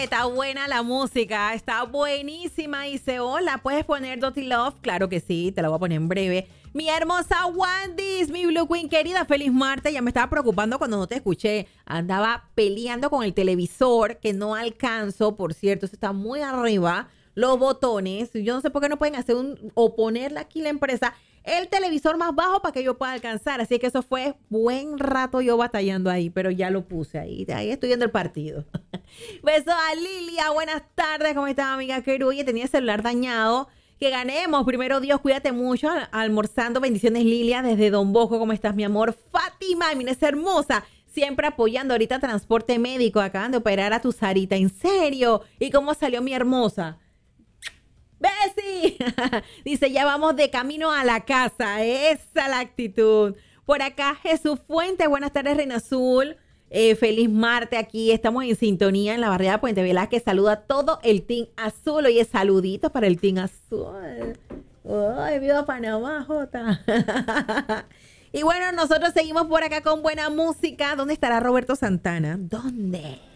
está buena la música, está buenísima. Dice, hola, ¿puedes poner Dirty Love? Claro que sí, te la voy a poner en breve. Mi hermosa Wandis, mi Blue Queen querida, feliz martes. Ya me estaba preocupando cuando no te escuché. Andaba peleando con el televisor, que no alcanzo, por cierto, eso está muy arriba. Los botones, yo no sé por qué no pueden hacer o ponerle aquí la empresa el televisor más bajo para que yo pueda alcanzar. Así que eso fue buen rato yo batallando ahí, pero ya lo puse ahí. Ahí estoy viendo el partido. Besos a Lilia, buenas tardes, ¿cómo estás, amiga Keru? Oye, tenía el celular dañado. Que ganemos, primero Dios, cuídate mucho. Almorzando, bendiciones Lilia, desde Don Bosco, ¿cómo estás, mi amor? Fátima, mira, es hermosa. Siempre apoyando ahorita transporte médico. Acaban de operar a tu Sarita, ¿en serio? ¿Y cómo salió mi hermosa? ¡Besi! Dice, ya vamos de camino a la casa. Esa es la actitud. Por acá, Jesús Fuente. Buenas tardes, Reina Azul. Feliz martes. Aquí estamos en sintonía en la barriada Puente Velázquez. Saluda a todo el Team Azul. Oye, saluditos para el Team Azul. ¡Ay, viva Panamá, Jota! Y bueno, nosotros seguimos por acá con buena música. ¿Dónde estará Roberto Santana? ¿Dónde?